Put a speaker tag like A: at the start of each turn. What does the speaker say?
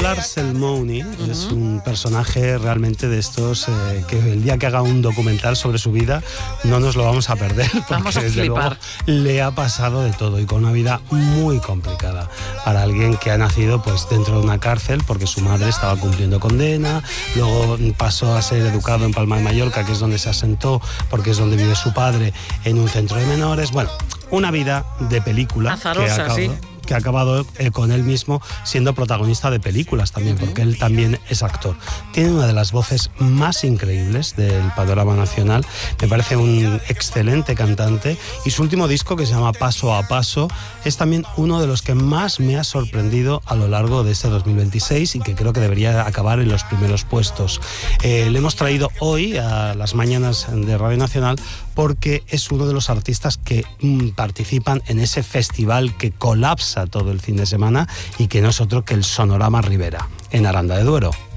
A: Lars El Mooney es un personaje realmente de estos que el día que haga un documental sobre su vida no nos lo vamos a perder, porque
B: vamos a
A: desde
B: flipar.
A: luego le ha pasado de todo y con una vida muy complicada para alguien que ha nacido pues dentro de una cárcel porque su madre estaba cumpliendo condena, luego pasó a ser educado en Palma de Mallorca, que es donde se asentó porque es donde vive su padre, en un centro de menores. Bueno, una vida de película
B: azarosa,
A: que ha acabado con él mismo siendo protagonista de películas también, porque él también es actor. Tiene una de las voces más increíbles del panorama nacional, me parece un excelente cantante, y su último disco, que se llama Paso a Paso, es también uno de los que más me ha sorprendido a lo largo de este 2026 y que creo que debería acabar en los primeros puestos. Le hemos traído hoy a las mañanas de Radio Nacional porque es uno de los artistas que participan en ese festival que colapsa todo el fin de semana y que no es otro que el Sonorama Ribera, en Aranda de Duero.